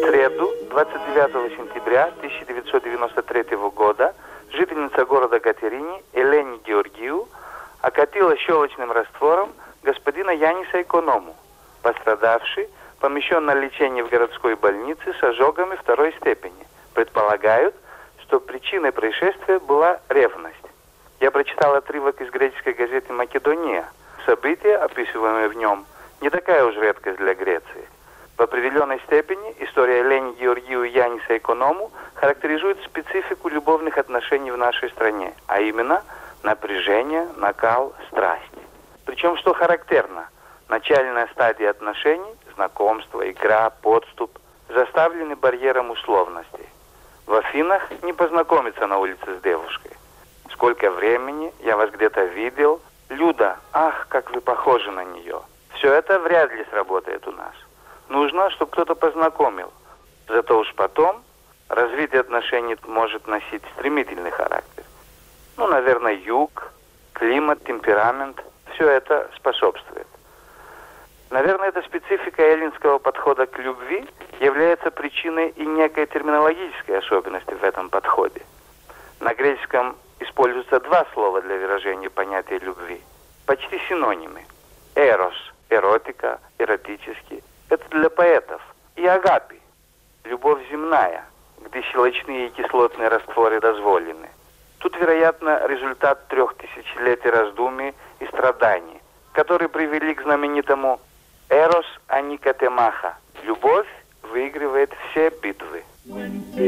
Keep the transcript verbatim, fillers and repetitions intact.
среду, двадцать девятого сентября тысяча девятьсот девяносто третьего года, жительница города Катерини Елене Георгию окатила щелочным раствором господина Яниса Эконому. Пострадавший помещен на лечение в городской больнице с ожогами второй степени. Предполагают, что причиной происшествия была ревность. Я прочитал отрывок из греческой газеты «Македония». События, описываемые в нем, не такая уж редкость для Греции. В определенной степени история Елене Георгию и Яниса Эконому характеризует специфику любовных отношений в нашей стране, а именно напряжение, накал, страсть. Причем, что характерно, начальная стадия отношений, знакомство, игра, подступ, заставлены барьером условностей. В Афинах не познакомиться на улице с девушкой. Сколько времени, я вас где-то видел. Люда, ах, как вы похожи на нее. Все это вряд ли сработает у нас. Нужно, чтобы кто-то познакомил. Зато уж потом развитие отношений может носить стремительный характер. Ну, наверное, юг, климат, темперамент. Все это способствует. Наверное, эта специфика эллинского подхода к любви является причиной и некой терминологической особенности в этом подходе. На греческом используются два слова для выражения понятия любви. Почти синонимы. Эрос – эротика, эротический. Это для поэтов. И агапи – любовь земная, где щелочные и кислотные растворы дозволены. Тут, вероятно, результат трех тысячелетий раздумий и страданий, которые привели к знаменитому «Эрос аникатемаха» – любовь выигрывает все битвы.